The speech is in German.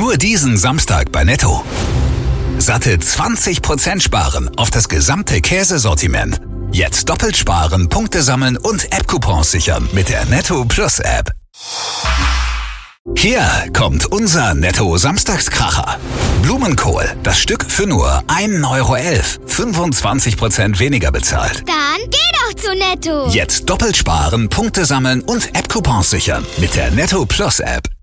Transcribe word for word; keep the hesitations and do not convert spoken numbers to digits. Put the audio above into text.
Nur diesen Samstag bei Netto. Satte zwanzig Prozent sparen auf das gesamte Käsesortiment. Jetzt doppelt sparen, Punkte sammeln und App-Coupons sichern mit der Netto Plus App. Hier kommt unser Netto-Samstagskracher. Blumenkohl, das Stück für nur ein Euro elf. fünfundzwanzig Prozent weniger bezahlt. Dann geh doch zu Netto. Jetzt doppelt sparen, Punkte sammeln und App-Coupons sichern mit der Netto Plus App.